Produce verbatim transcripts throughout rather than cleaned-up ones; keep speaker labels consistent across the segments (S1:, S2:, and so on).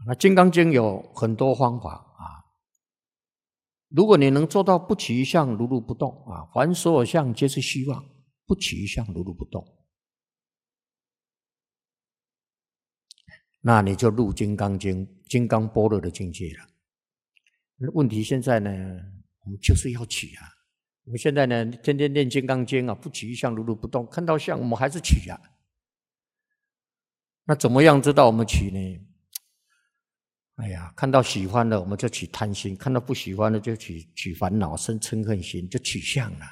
S1: 那《金刚经》有很多方法啊。如果你能做到不起一相，如如不动啊，凡所有相皆是虚妄，不起一相，如如不动，那你就入《金刚经》金刚般若的境界了。问题现在呢，我们就是要起啊。我们现在呢，天天念《金刚经》啊，不起一相，如如不动，看到相我们还是起啊。那怎么样知道我们起呢？哎呀，看到喜欢的我们就起贪心，看到不喜欢的就起起烦恼，生嗔恨心，就起相了。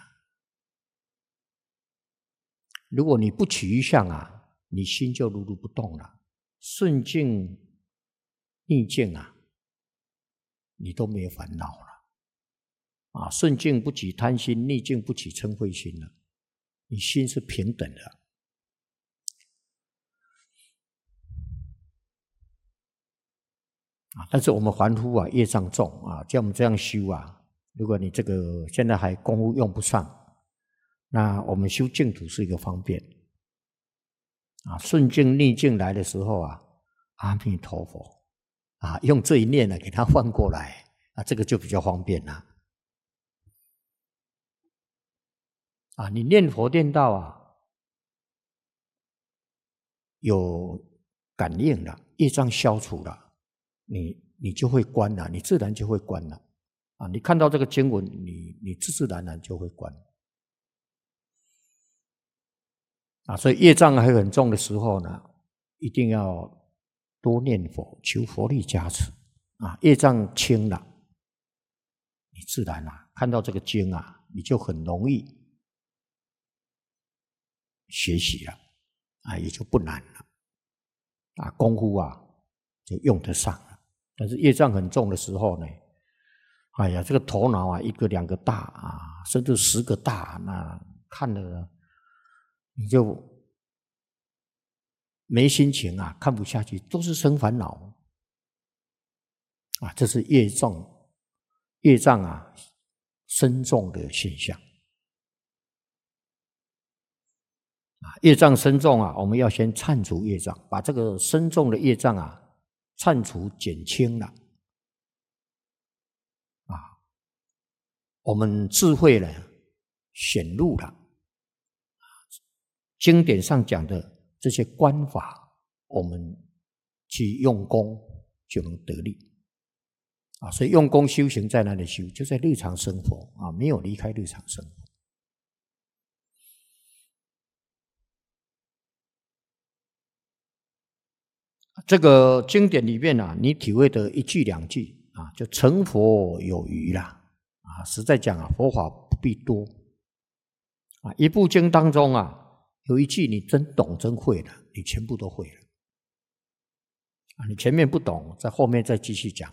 S1: 如果你不起一相啊，你心就如如不动了，顺境逆境啊，你都没有烦恼了啊。顺境不起贪心，逆境不起嗔恚心了，你心是平等的。啊，但是我们凡夫啊，业障重啊，叫我们这样修啊。如果你这个现在还功夫用不上，那我们修净土是一个方便啊。顺境逆境来的时候啊，阿弥陀佛啊，用这一念呢，给它换过来啊，这个就比较方便了。啊，你念佛念到啊，有感应了，业障消除了。你你就会观了，你自然就会观了啊！你看到这个经文，你你自自然然就会观啊！所以业障还很重的时候呢，一定要多念佛，求佛力加持啊！业障轻了，你自然啊看到这个经啊，你就很容易学习了啊，也就不难了啊，功夫啊就用得上了。但是业障很重的时候呢，哎呀，这个头脑啊，一个两个大啊，甚至十个大，那看了你就没心情啊，看不下去，都是生烦恼啊，这是业障，业障啊深重的现象啊，业障深重啊，我们要先铲除业障，把这个深重的业障啊铲除减轻了啊，我们智慧呢显露了，经典上讲的这些观法，我们去用功就能得力啊。所以用功修行在哪里修？就在日常生活啊，没有离开日常生活。这个经典里面啊，你体会的一句两句啊，就成佛有余啦啊。实在讲啊，佛法不必多啊。一部经当中啊，有一句你真懂真会了，你全部都会了啊。你前面不懂，在后面再继续讲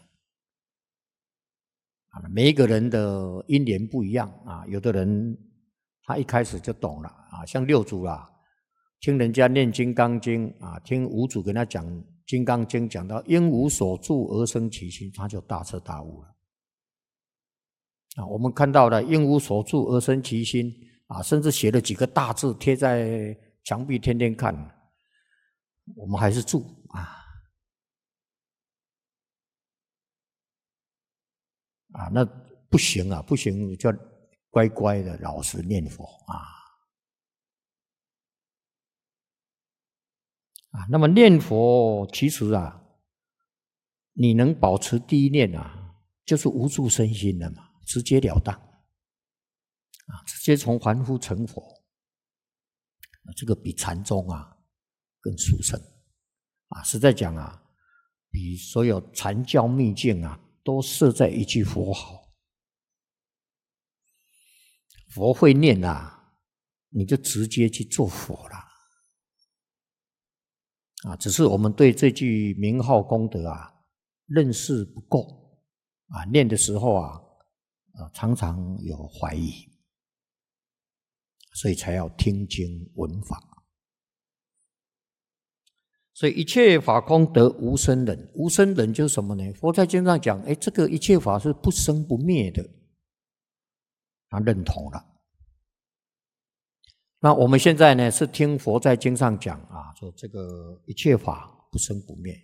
S1: 啊。每一个人的因缘不一样啊，有的人他一开始就懂了啊，像六祖啦，听人家念《金刚经》啊，听五祖跟他讲《金刚经》，讲到因无所住而生其心，他就大彻大悟了啊。我们看到了因无所住而生其心啊，甚至写了几个大字贴在墙壁，天天看，我们还是住啊啊，那不行啊，不行，就要乖乖的老实念佛啊。啊，那么念佛其实啊，你能保持第一念啊，就是无住身心了嘛，直截了当啊，直接从凡夫成佛，这个比禅宗啊更殊胜啊。实在讲啊，比所有禅教秘境啊都设在一句佛号，佛会念啊，你就直接去做佛了。啊，只是我们对这句名号功德啊认识不够啊，念的时候啊，啊常常有怀疑，所以才要听经闻法。所以一切法空得无生忍，无生忍就是什么呢？佛在经上讲，哎，这个一切法是不生不灭的，他认同了。那我们现在呢，是听佛在经上讲啊，说这个一切法不生不灭